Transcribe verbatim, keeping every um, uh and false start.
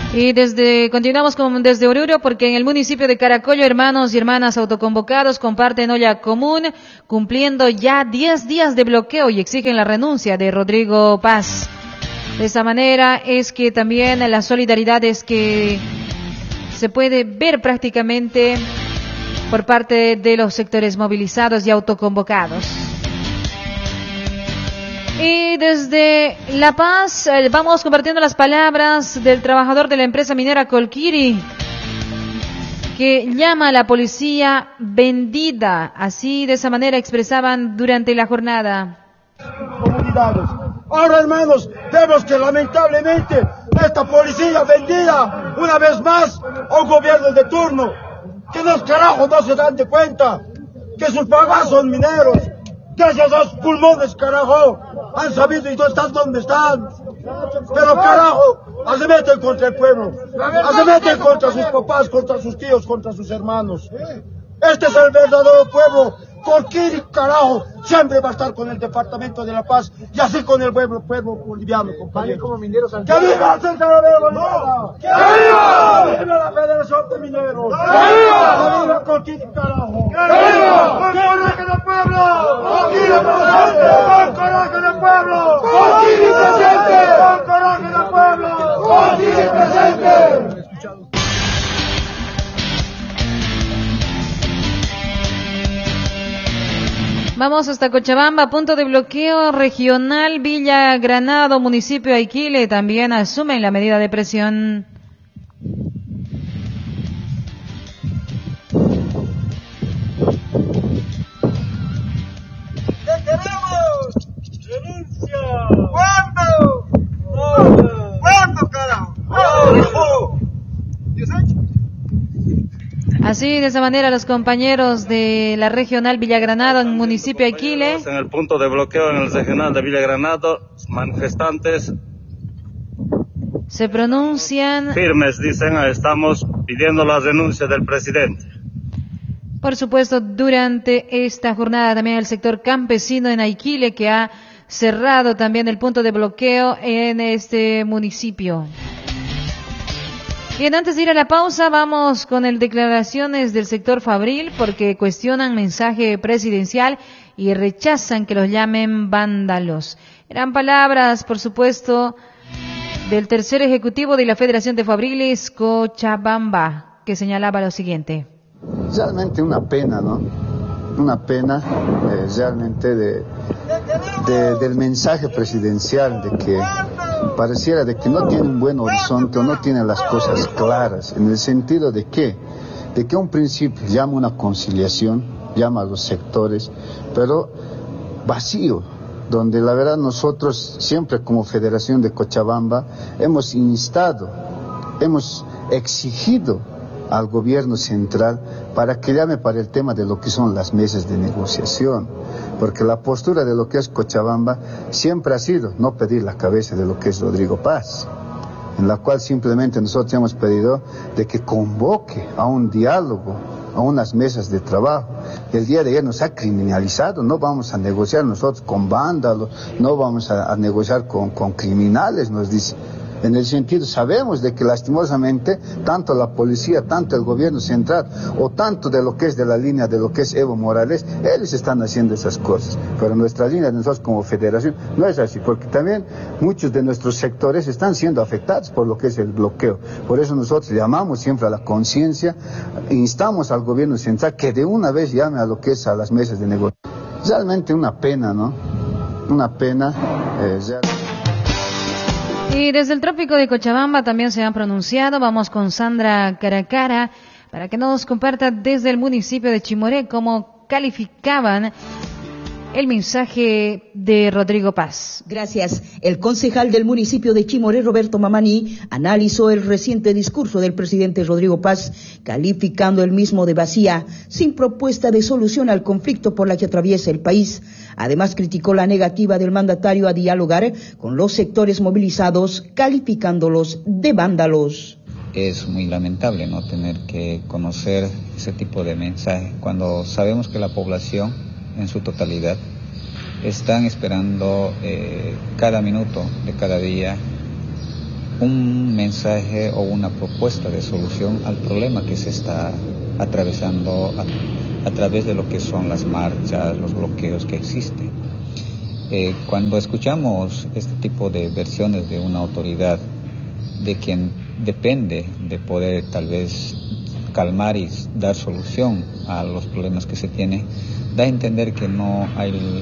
Y desde continuamos con desde Oruro, porque en el municipio de Caracollo, hermanos y hermanas autoconvocados comparten olla común, cumpliendo ya diez días de bloqueo y exigen la renuncia de Rodrigo Paz. De esa manera es que también la solidaridad es que se puede ver prácticamente por parte de los sectores movilizados y autoconvocados. Y desde La Paz eh, vamos compartiendo las palabras del trabajador de la empresa minera Colquiri, que llama a la policía vendida. Así, de esa manera expresaban durante la jornada. Comunidades. Ahora, hermanos, vemos que lamentablemente esta policía vendida una vez más a un gobierno de turno, que los carajos no se dan de cuenta, que sus papás son mineros, que esos dos pulmones, carajo, han sabido y no están donde están. Pero carajo, se meten contra el pueblo, se meten contra sus papás, contra sus tíos, contra sus hermanos. Este es el verdadero pueblo. Colquiri, carajo, siempre va a estar con el Departamento de La Paz y así con el pueblo, pueblo boliviano, compañero. Como mineros ¡Que viva el Centro de Boliviana! ¡Que viva! ¡Que viva la Federación de Mineros! ¡Que viva! ¡Que viva Colquiri, carajo! ¡Que viva! ¡Con coraje del pueblo! ¡Colquiri presente! ¡Con coraje del pueblo! ¡Colquiri presente! ¡Con coraje del pueblo! ¡Colquiri presente! Vamos hasta Cochabamba, punto de bloqueo regional Villa Granado, municipio de Iquile, también asumen la medida de presión. ¿Qué queremos? ¡Renuncia! ¿Cuándo? ¿Cuándo, carajo? ¡Oh! Así, de esa manera, los compañeros de la regional Villa Granado, en municipio de Iquile. En el punto de bloqueo en el regional de Villa Granado, manifestantes se pronuncian firmes, dicen, estamos pidiendo la renuncia del presidente. Por supuesto, durante esta jornada también el sector campesino en Iquile, que ha cerrado también el punto de bloqueo en este municipio. Bien, antes de ir a la pausa, vamos con el declaraciones del sector fabril, porque cuestionan mensaje presidencial y rechazan que los llamen vándalos. Eran palabras, por supuesto, del tercer ejecutivo de la Federación de Fabriles, Cochabamba, que señalaba lo siguiente. Realmente una pena, ¿no? Una pena eh, realmente de, de, del mensaje presidencial, de que pareciera de que no tiene un buen horizonte o no tiene las cosas claras, en el sentido de que, de que a un principio llama una conciliación, llama a los sectores, pero vacío, donde la verdad nosotros siempre como Federación de Cochabamba hemos instado, hemos exigido al gobierno central para que llame para el tema de lo que son las mesas de negociación, porque la postura de lo que es Cochabamba siempre ha sido no pedir la cabeza de lo que es Rodrigo Paz, en la cual simplemente nosotros hemos pedido de que convoque a un diálogo, a unas mesas de trabajo. El día de ayer nos ha criminalizado, no vamos a negociar nosotros con vándalos, no vamos a, a negociar con, con criminales, nos dice. En el sentido, sabemos de que lastimosamente tanto la policía, tanto el gobierno central o tanto de lo que es de la línea de lo que es Evo Morales, ellos están haciendo esas cosas, pero nuestra línea de nosotros como federación no es así, porque también muchos de nuestros sectores están siendo afectados por lo que es el bloqueo. Por eso nosotros llamamos siempre a la conciencia, instamos al gobierno central que de una vez llame a lo que es a las mesas de negociación. Realmente una pena, ¿no? Una pena. Eh, ya... Y desde el trópico de Cochabamba también se han pronunciado. Vamos con Sandra Caracara para que nos comparta desde el municipio de Chimoré cómo calificaban el mensaje de Rodrigo Paz. Gracias. El concejal del municipio de Chimoré, Roberto Mamani, analizó el reciente discurso del presidente Rodrigo Paz, calificando el mismo de vacía, sin propuesta de solución al conflicto por la que atraviesa el país. Además, criticó la negativa del mandatario a dialogar con los sectores movilizados, calificándolos de vándalos. Es muy lamentable no tener que conocer ese tipo de mensajes cuando sabemos que la población en su totalidad están esperando eh, cada minuto de cada día un mensaje o una propuesta de solución al problema que se está atravesando a, a través de lo que son las marchas, los bloqueos que existen. Eh, cuando escuchamos este tipo de versiones de una autoridad de quien depende de poder tal vez calmar y dar solución a los problemas que se tienen, da a entender que no hay